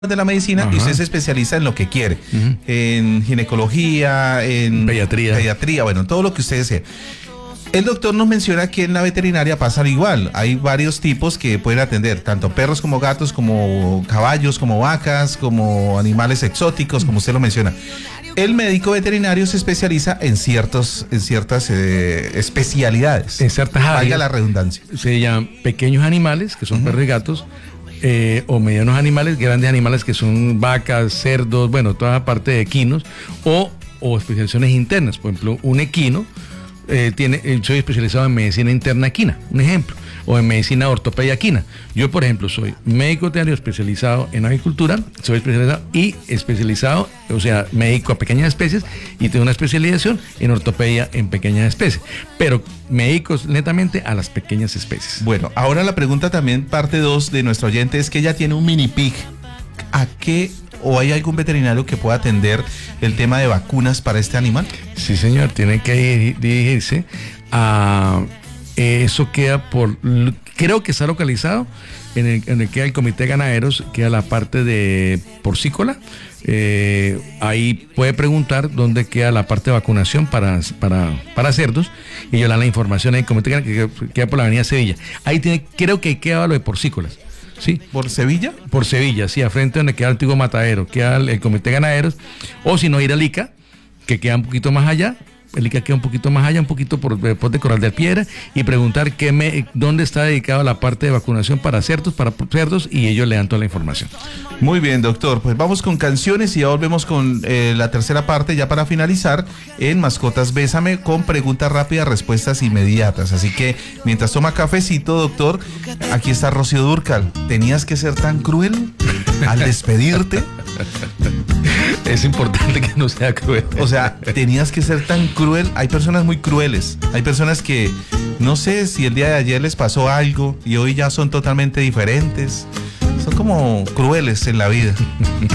de la medicina. Ajá. Y usted se especializa en lo que quiere, en ginecología, en pediatría, bueno, todo lo que usted desee. El doctor nos menciona que en la veterinaria pasa igual. Hay varios tipos que pueden atender, tanto perros como gatos, como caballos, como vacas, como animales exóticos, como usted lo menciona. El médico veterinario se especializa en ciertas especialidades. En ciertas áreas. Valga la redundancia. Se llaman pequeños animales, que son perros y gatos, o medianos animales, grandes animales, que son vacas, cerdos, bueno, toda la parte de equinos, o especializaciones internas. Por ejemplo, un equino, soy especializado en medicina interna equina, un ejemplo, o en medicina ortopedia equina. Yo, por ejemplo, soy médico veterinario especializado en agricultura, soy especializado, o sea, médico a pequeñas especies, y tengo una especialización en ortopedia en pequeñas especies, pero médicos netamente a las pequeñas especies. Bueno, ahora la pregunta también, parte 2 de nuestro oyente, es que ella tiene un mini pig. ¿A qué o hay algún veterinario que pueda atender el tema de vacunas para este animal? Sí, señor, tiene que dirigirse a... Eso queda creo que está localizado en el que el comité de ganaderos, queda la parte de porcícola. Ahí puede preguntar dónde queda la parte de vacunación para cerdos, y ellos le dan la información en el comité que queda por la avenida Sevilla. Ahí creo que queda lo de porcícolas. ¿Sí? ¿Por Sevilla? Por Sevilla, sí, a frente donde queda el antiguo matadero, queda el comité de ganaderos, o si no, ir a Ica, que queda un poquito más allá. El Ica queda un poquito más allá, un poquito después de Corral de Piedra, y preguntar dónde está dedicada la parte de vacunación para cerdos, y ellos le dan toda la información. Muy bien, doctor, pues vamos con canciones y ya volvemos con la tercera parte, ya para finalizar, en Mascotas Bésame, con preguntas rápidas, respuestas inmediatas. Así que mientras toma cafecito, doctor, aquí está Rocío Dúrcal. ¿Tenías que ser tan cruel al despedirte? Es importante que no sea cruel. O sea, tenías que ser tan cruel. Hay personas muy crueles. Hay personas que no sé si el día de ayer les pasó algo y hoy ya son totalmente diferentes. Son como crueles en la vida.